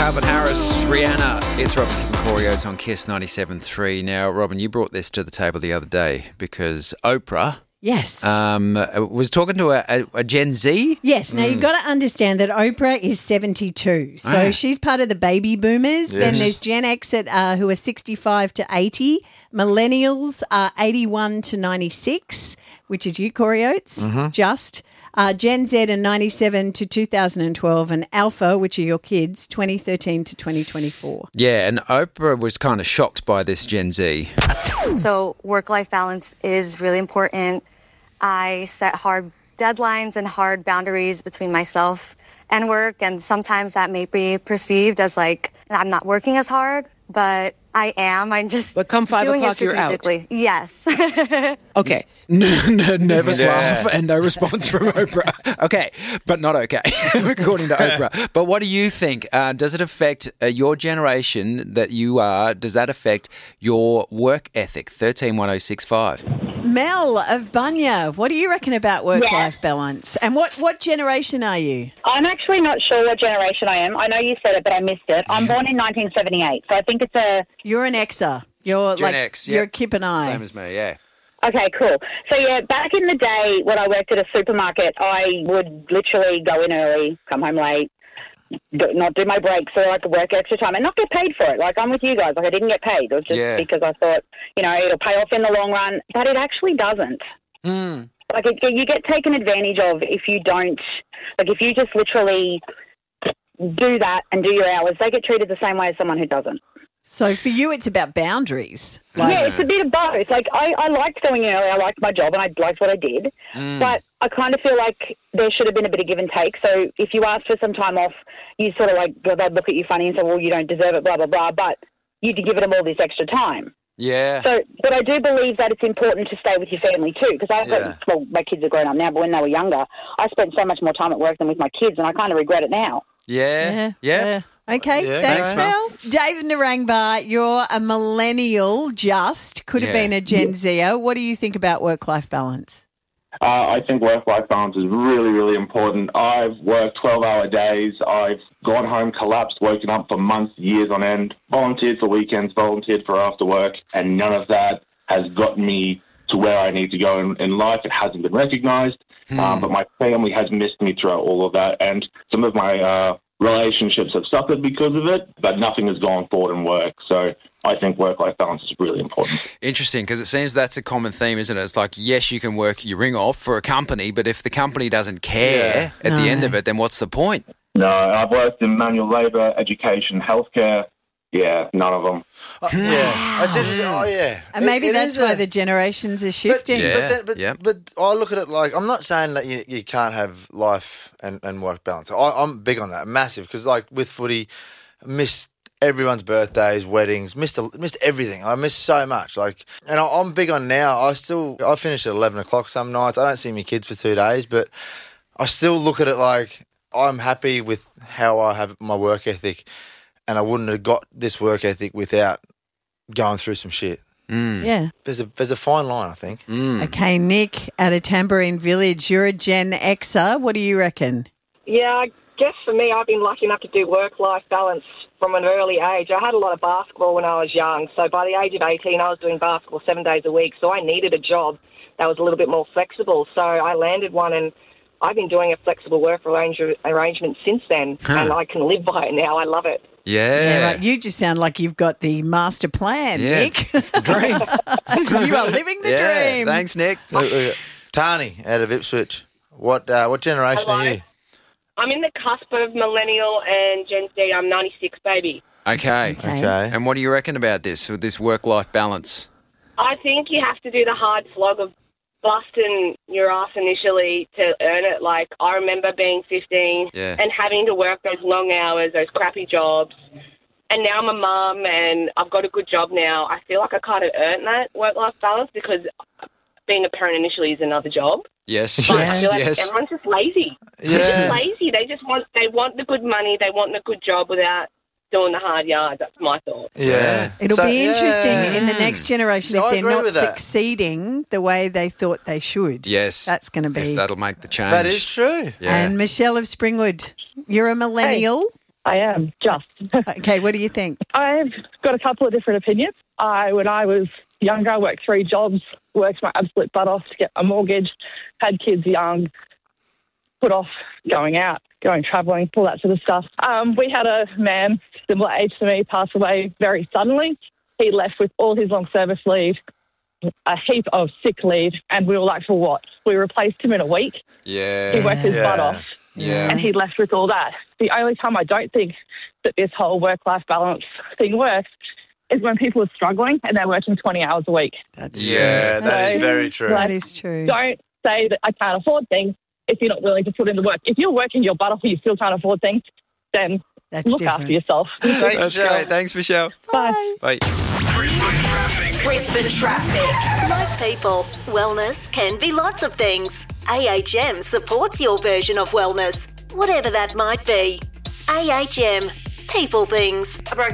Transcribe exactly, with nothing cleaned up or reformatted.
Calvin Harris, Rihanna. It's Robin Corey Oates on Kiss ninety-seven point three. Now, Robin, you brought this to the table the other day because Oprah Yes. um, was talking to a, a, a Gen Z. Yes. Now, you've got to understand that Oprah is seventy-two. So Ah. she's part of the baby boomers. Then Yes. there's Gen X at, uh, who are sixty-five to eighty. Millennials are eighty-one to ninety-six, which is you, Corey Oates, just. Uh, Gen Z are ninety-seven to two thousand twelve. And Alpha, which are your kids, twenty thirteen to twenty twenty-four. Yeah, and Oprah was kind of shocked by this Gen Z. So work-life balance is really important. I set hard deadlines and hard boundaries between myself and work, and sometimes that may be perceived as like I'm not working as hard, but I am. I'm just But come five doing it o'clock, you're out. strategically. Yes. Okay. Nervous Yeah. laugh and no response from Oprah. Okay, but not okay, according to Oprah. But what do you think? Uh, does it affect uh, your generation that you are? Does that affect your work ethic? thirteen one oh six five. Mel of Bunya, what do you reckon about work-life balance? And what, what generation are you? I'm actually not sure what generation I am. I know you said it, but I missed it. I'm born in nineteen seventy-eight, so I think it's a... You're an Xer. You're Gen like X, you're yep. a Kip and I. Same as me, yeah. Okay, cool. So, yeah, back in the day when I worked at a supermarket, I would literally go in early, come home late, do, not do my breaks so I could work extra time and not get paid for it. Like, I'm with you guys. Like, I didn't get paid. It was just Yeah. because I thought, you know, it'll pay off in the long run, but it actually doesn't. Hmm. Like, it, you get taken advantage of if you don't, like, if you just literally do that and do your hours, they get treated the same way as someone who doesn't. So for you, it's about boundaries. Like, Yeah, it's a bit of both. Like, I, I liked going in early. I liked my job and I liked what I did. But I kind of feel like there should have been a bit of give and take. So if you ask for some time off, you sort of like, they'd look at you funny and say, well, you don't deserve it, blah, blah, blah. But you'd give them all this extra time. Yeah. So, but I do believe that it's important to stay with your family too. Because I've Yeah. got, well, my kids are grown up now, but when they were younger, I spent so much more time at work than with my kids, and I kind of regret it now. Yeah. Yeah. yeah. Okay, Yeah, thanks, thanks, Mel. David Narangbar, you're a millennial just, could have Yeah. been a Gen Zer. What do you think about work-life balance? Uh, I think work-life balance is really, really important. I've worked twelve-hour days. I've gone home, collapsed, woken up for months, years on end, volunteered for weekends, volunteered for after work, and none of that has gotten me to where I need to go in, in life. It hasn't been recognised, um, but my family has missed me throughout all of that, and some of my uh, relationships have suffered because of it, but nothing has gone forward in work. So I think work-life balance is really important. Interesting, because it seems that's a common theme, isn't it? It's like, yes, you can work your ring off for a company, but if the company doesn't care at the No. end of it, then what's the point? No, I've worked in manual labour, education, healthcare. Yeah, none of them. Uh, yeah, that's interesting. Oh, yeah. And maybe It- it that's is why a- the generations are But, shifting. Yeah. but, then, but, yeah. but I look at it like, I'm not saying that you, you can't have life and, and work balance. I, I'm big on that, massive, because like with footy, I missed everyone's birthdays, weddings, missed a, missed everything. I missed so much. Like, and I, I'm big on now. I still I finish at eleven o'clock some nights. I don't see my kids for two days, but I still look at it like I'm happy with how I have my work ethic, and I wouldn't have got this work ethic without going through some shit. Yeah. There's a there's a fine line, I think. Okay, Nick out of Tambourine Village, you're a Gen Xer. What do you reckon? Yeah, I guess for me, I've been lucky enough to do work-life balance from an early age. I had a lot of basketball when I was young, so by the age of eighteen, I was doing basketball seven days a week, so I needed a job that was a little bit more flexible. So I landed one, and I've been doing a flexible work arrange- arrangement since then, and I can live by it now. I love it. Yeah. Yeah, right. You just sound like you've got the master plan, Yeah, Nick. it's the dream. You are living the yeah. dream. Thanks, Nick. Look, look at- Tani out of Ipswich. What uh, what generation Hello. are you? I'm in the cusp of millennial and Gen Z. I'm ninety-six, baby. Okay. Okay. Okay. And what do you reckon about this, with this work-life balance? I think you have to do the hard slog of busting your ass initially to earn it. Like, I remember being fifteen Yeah. and having to work those long hours, those crappy jobs. And now I'm a mum and I've got a good job now. I feel like I kind of earned that work-life balance because being a parent initially is another job. Yes. But I Yes. feel like Yes. everyone's just lazy. They're Yeah. just lazy. They just want they want the good money. They want the good job without doing the hard yards. That's my thought. Yeah. It'll So- be interesting yeah. in the next generation So I if they're agree not with that. succeeding the way they thought they should. Yes. That's going to be. If that'll make the change. That is true. Yeah. And Michelle of Springwood, you're a millennial. I am, just. Okay, what do you think? I've got a couple of different opinions. I, when I was younger, I worked three jobs, worked my absolute butt off to get a mortgage, had kids young, put off going out, going travelling, all that sort of stuff. Um, we had a man, similar age to me, pass away very suddenly. He left with all his long service leave, a heap of sick leave, and we were like, for what? We replaced him in a week. Yeah. He worked his Yeah. butt off. Yeah. And he left with all that. The only time I don't think that this whole work-life balance thing works is when people are struggling and they're working twenty hours a week. That's Yeah, true. that That's is true. very true. That is true. Don't say that I can't afford things if you're not willing to put in the work. If you're working your butt off and you still can't afford things, then That's look different. after yourself. Thanks, That's Michelle. great. Thanks, Michelle. Bye. Bye. Brisbane Traffic. Like people, wellness can be lots of things. A H M supports your version of wellness, whatever that might be. A H M, people things.